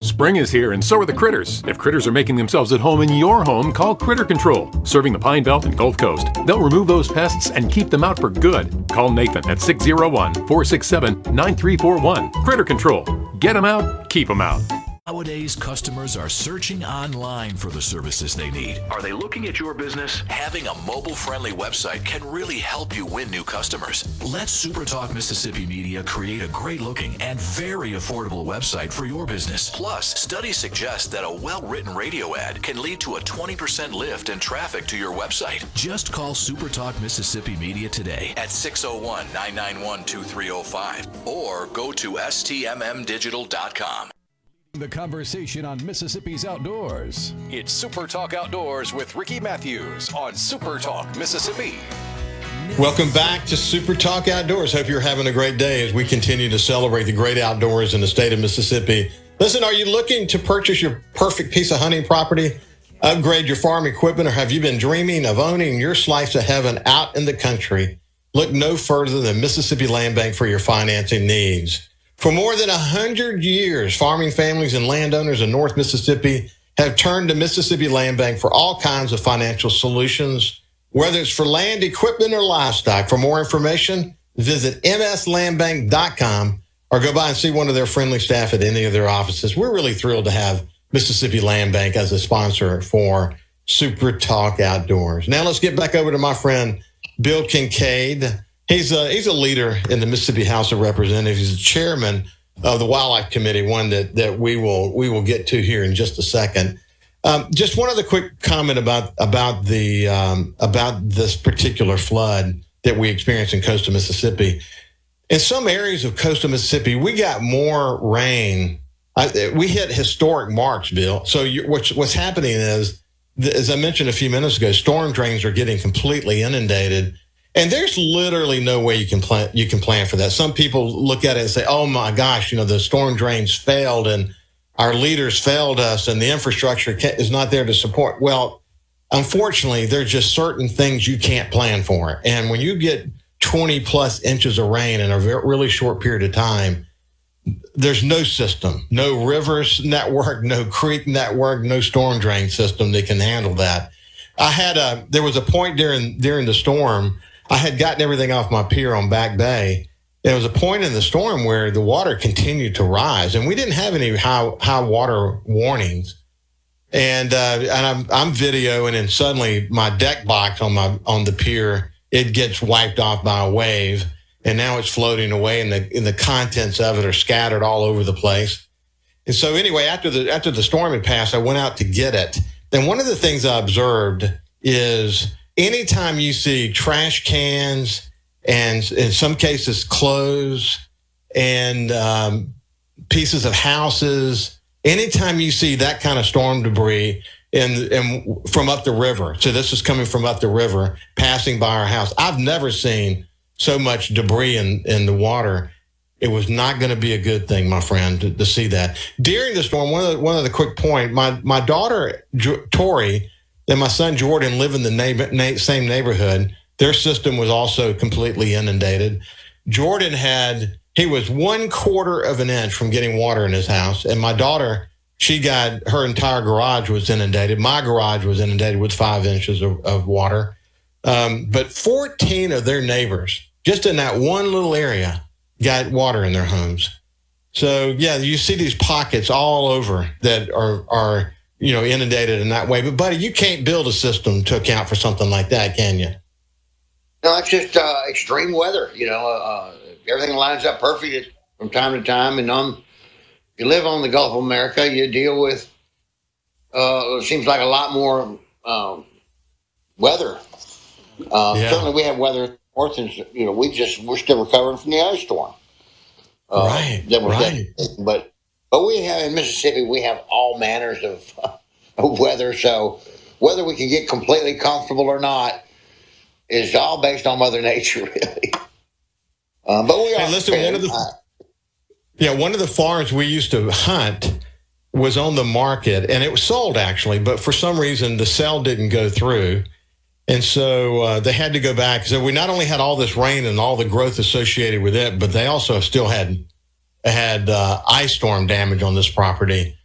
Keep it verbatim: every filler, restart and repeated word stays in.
Spring is here, and so are the critters. If critters are making themselves at home in your home, call Critter Control. Serving the Pine Belt and Gulf Coast, they'll remove those pests and keep them out for good. Call Nathan at six oh one, four six seven, nine three four one. Critter Control. Get them out, keep them out. Nowadays, customers are searching online for the services they need. Are they looking at your business? Having a mobile-friendly website can really help you win new customers. Let SuperTalk Mississippi Media create a great-looking and very affordable website for your business. Plus, studies suggest that a well-written radio ad can lead to a twenty percent lift in traffic to your website. Just call SuperTalk Mississippi Media today at six oh one, nine nine one, two three oh five or go to S T M M digital dot com. The conversation on Mississippi's outdoors. It's Super Talk Outdoors with Ricky Matthews on Super Talk Mississippi. Welcome back to Super Talk Outdoors. Hope you're having a great day as we continue to celebrate the great outdoors in the state of Mississippi. Listen, are you looking to purchase your perfect piece of hunting property, upgrade your farm equipment, or have you been dreaming of owning your slice of heaven out in the country? Look no further than Mississippi Land Bank for your financing needs. For more than one hundred years, farming families and landowners in North Mississippi have turned to Mississippi Land Bank for all kinds of financial solutions, whether it's for land, equipment, or livestock. For more information, visit m s land bank dot com or go by and see one of their friendly staff at any of their offices. We're really thrilled to have Mississippi Land Bank as a sponsor for Super Talk Outdoors. Now let's get back over to my friend Bill Kincaid. He's a, he's a leader in the Mississippi House of Representatives. He's the chairman of the Wildlife Committee, one that, that we will we will get to here in just a second. Um, just one other quick comment about about the um, about this particular flood that we experienced in coastal Mississippi. In some areas of coastal Mississippi, we got more rain. I, we hit historic marks, Bill. So you, what's what's happening is, as I mentioned a few minutes ago, storm drains are getting completely inundated. And there's literally no way you can plan, you can plan for that. Some people look at it and say, oh my gosh, you know, the storm drains failed and our leaders failed us and the infrastructure is not there to support. Well, unfortunately, there's just certain things you can't plan for. And when you get twenty plus inches of rain in a very, really short period of time, there's no system, no rivers network, no creek network, no storm drain system that can handle that. I had a, there was a point during, during the storm, I had gotten everything off my pier on Back Bay. There was a point in the storm where the water continued to rise, and we didn't have any high, high water warnings. And uh, and I'm I'm videoing, and suddenly my deck box on my on the pier, it gets wiped off by a wave, and now it's floating away, and the and the contents of it are scattered all over the place. And so anyway, after the after the storm had passed, I went out to get it. And one of the things I observed is, anytime you see trash cans and in some cases clothes and um, pieces of houses, anytime you see that kind of storm debris in, in, from up the river, so this is coming from up the river, passing by our house, I've never seen so much debris in, in the water. It was not going to be a good thing, my friend, to, to see that. During the storm, one of the, one of the quick point, my, my daughter, Tori, and my son Jordan live in the neighbor, na- same neighborhood. Their system was also completely inundated. Jordan had, he was one quarter of an inch from getting water in his house. And my daughter, she got, her entire garage was inundated. My garage was inundated with five inches of, of water. Um, but fourteen of their neighbors, just in that one little area, got water in their homes. So yeah, you see these pockets all over that are, are, you know, inundated in that way. But, buddy, you can't build a system to account for something like that, can you? No, it's just uh, extreme weather. You know, uh, everything lines up perfect from time to time. And um, if you live on the Gulf of America, you deal with, uh, it seems like a lot more um, weather. Uh, yeah. Certainly we have weather north, and, you know, we just, we're still recovering from the ice storm. Uh, right, that was right. But But we have, in Mississippi, we have all manners of, of weather. So whether we can get completely comfortable or not is all based on Mother Nature, really. Uh, but we are. Hey, listen, one of the, yeah, one of the farms we used to hunt was on the market, and it was sold, actually. But for some reason, the sale didn't go through. And so uh, they had to go back. So we not only had all this rain and all the growth associated with it, but they also still had had uh, ice storm damage on this property.